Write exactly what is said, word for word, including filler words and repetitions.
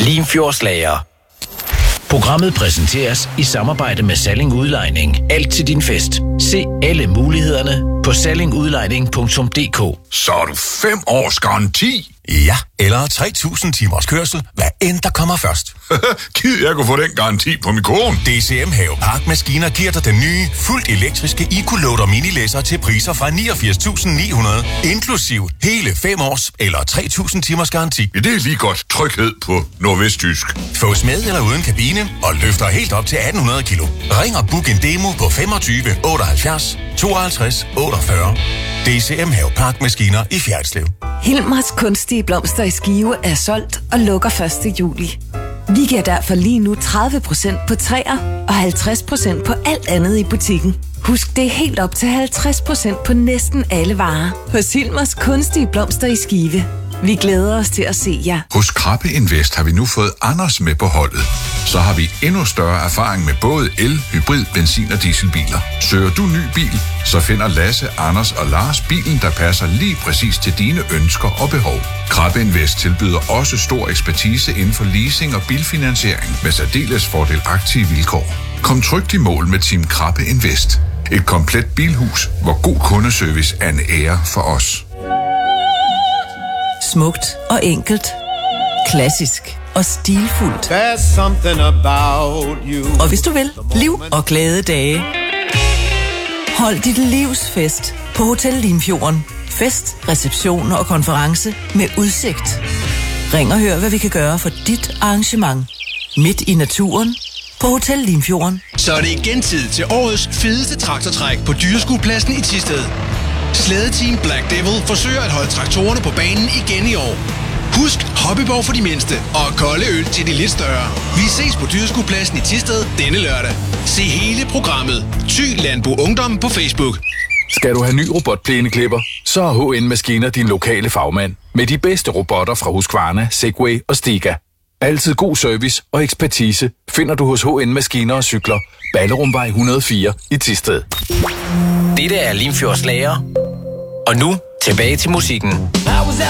Limfjordslager. Programmet præsenteres i samarbejde med Salling Udlejning. Alt til din fest. Se alle mulighederne på salling udlejning punktum d k. Så er du fem års garanti? Ja, eller tre tusind timers kørsel, hvad end der kommer først. Gid jeg kunne få den garanti på min kone. D C M Have Park Maskiner giver dig den nye, fuldt elektriske EcoLoader minilæsser til priser fra niogfirs tusind ni hundrede, inklusiv hele fem års eller tre tusind timers garanti. Ja, det er lige godt. Tryghed på nordvestjysk. Fås med eller uden kabine og løfter helt op til atten hundrede kilo. Ring og book en demo på femogtyve otteoghalvfjerds tooghalvtreds otteogfyrre. D C M Have Park Maskiner i Fjerritslev. Hilmers kunstige blomster i Skive er solgt og lukker første juli. Vi giver derfor lige nu tredive procent på træer og halvtreds procent på alt andet i butikken. Husk, det er helt op til halvtreds procent på næsten alle varer hos Hilmers kunstige blomster i Skive. Vi glæder os til at se jer. Hos Krabbe Invest har vi nu fået Anders med på holdet. Så har vi endnu større erfaring med både el, hybrid, benzin og dieselbiler. Søger du ny bil, så finder Lasse, Anders og Lars bilen, der passer lige præcis til dine ønsker og behov. Krabbe Invest tilbyder også stor ekspertise inden for leasing og bilfinansiering med særdeles fordelagtige vilkår. Kom trygt i mål med Team Krabbe Invest. Et komplet bilhus, hvor god kundeservice er en ære for os. Smukt og enkelt. Klassisk og stilfuldt. There's something about you. Og hvis du vil, liv og glade dage. Hold dit livs fest på Hotel Limfjorden. Fest, reception og konference med udsigt. Ring og hør, hvad vi kan gøre for dit arrangement. Midt i naturen på Hotel Limfjorden. Så er det igen tid til årets fedeste traktortræk på Dyreskuepladsen i Thisted. Slædeteam Black Devil forsøger at holde traktorerne på banen igen i år. Husk hobbyborg for de mindste og kolde øl til de lidt større. Vi ses på Dyreskuepladsen i Thisted denne lørdag. Se hele programmet. Thy Landbrug Ungdom på Facebook. Skal du have ny robotplæneklipper, så er H N Maskiner din lokale fagmand. Med de bedste robotter fra Husqvarna, Segway og Stiga. Altid god service og ekspertise finder du hos H N Maskiner og Cykler. Ballerumvej et hundrede og fire i Thisted. Dette er Limfjordslager. Og nu tilbage til musikken. I was